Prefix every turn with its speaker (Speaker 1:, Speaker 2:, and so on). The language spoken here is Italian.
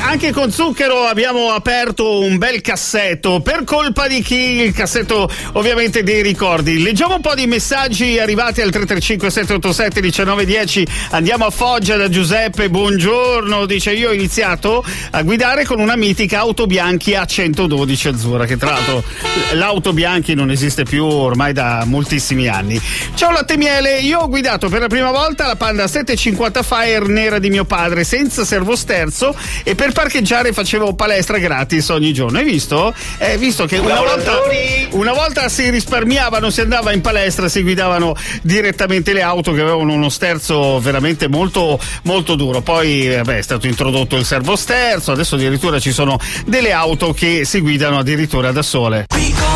Speaker 1: Anche con Zucchero abbiamo aperto un bel cassetto. Per colpa di chi? Il cassetto ovviamente dei ricordi. Leggiamo un po' di messaggi arrivati al 335 787 1910. Andiamo a Foggia da Giuseppe. Buongiorno, dice: io ho iniziato a guidare con una mitica auto Bianchi A112 azzurra, che tra l'altro l'auto Bianchi non esiste più ormai da moltissimi anni. Ciao Latte Miele, io ho guidato per la prima volta la Panda 750 Fire nera di mio padre senza servosterzo, e per parcheggiare facevo palestra gratis ogni giorno. Hai visto? Visto che una volta si risparmiavano, si andava in palestra, si guidavano direttamente le auto che avevano uno sterzo veramente molto molto duro. Poi è stato introdotto il servosterzo, adesso addirittura ci sono delle auto che si guidano addirittura da sole.